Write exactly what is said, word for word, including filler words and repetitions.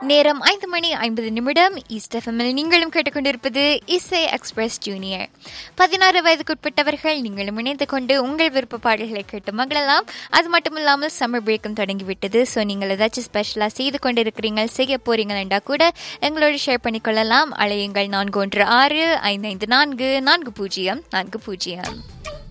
நேரம் ஐந்து மணி ஐம்பது நிமிடம். ஈஸ்ட் எஃப்எம்மில் நீங்களும் கேட்டுக்கொண்டிருப்பது இசை எக்ஸ்பிரஸ் ஜூனியர். பதினாறு வயதுக்குட்பட்டவர்கள் நீங்களும் இணைந்து கொண்டு உங்கள் விருப்ப பாடல்களை கேட்டு மகளெல்லாம். அது மட்டும் இல்லாமல் சம்மர் பிரேக்கும் தொடங்கிவிட்டது. ஸோ நீங்கள் ஏதாச்சும் ஸ்பெஷலாக செய்து கொண்டு இருக்கிறீங்க, செய்ய போறீங்களா கூட எங்களோட ஷேர் பண்ணிக்கொள்ளலாம். அழையுங்கள் நான்கு ஒன்று ஆறு ஐந்து ஐந்து நான்கு நான்கு பூஜ்ஜியம் நான்கு பூஜ்ஜியம்.